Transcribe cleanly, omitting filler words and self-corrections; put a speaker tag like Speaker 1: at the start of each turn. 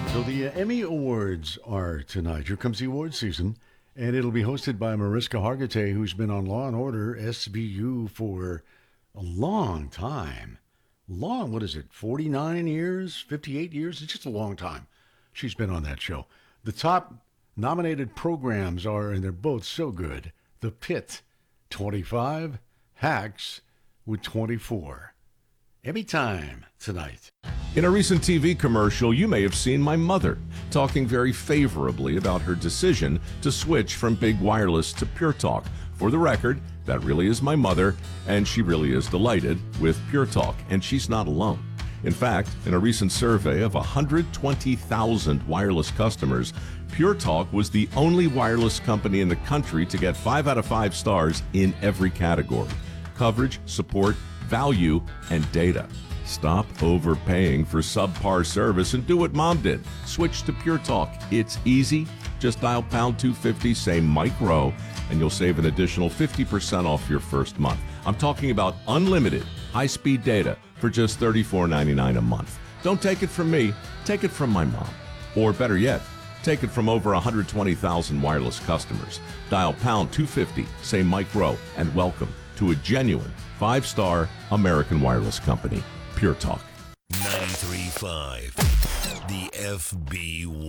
Speaker 1: So the Emmy Awards are tonight. Here comes the award season, and it'll be hosted by Mariska Hargitay, who's been on Law and Order SVU for a long time. What is it, 49 years, 58 years? It's just a long time she's been on that show. The top nominated programs are, and they're both so good, The Pit, 25, Hacks with 24. Emmy time tonight.
Speaker 2: In a recent TV commercial, you may have seen my mother talking very favorably about her decision to switch from big wireless to Pure Talk. For the record, that really is my mother, and she really is delighted with Pure Talk, and she's not alone. In fact, in a recent survey of 120,000 wireless customers, Pure Talk was the only wireless company in the country to get 5 out of 5 stars in every category: coverage, support, value, and data. Stop overpaying for subpar service and do what Mom did. Switch to Pure Talk. It's easy. Just dial pound 250, say Mike Rowe, and you'll save an additional 50% off your first month. I'm talking about unlimited high-speed data for just $34.99 a month. Don't take it from me. Take it from my mom. Or better yet, take it from over 120,000 wireless customers. Dial pound 250, say Mike Rowe, and welcome to a genuine 5-star American wireless company, Pure Talk.
Speaker 3: 93.5, the FB1.